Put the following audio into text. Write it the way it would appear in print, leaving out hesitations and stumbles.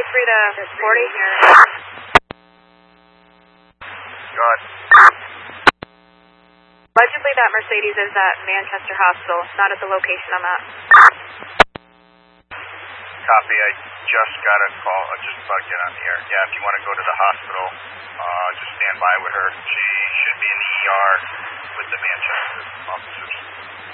23 to 40 here. Go ahead. Allegedly that Mercedes is at Manchester Hospital, not at the location I'm at. Copy, I just got a call, just about to get on the air. Yeah, if you want to go to the hospital, just stand by with her. She should be in the ER with the Manchester officers.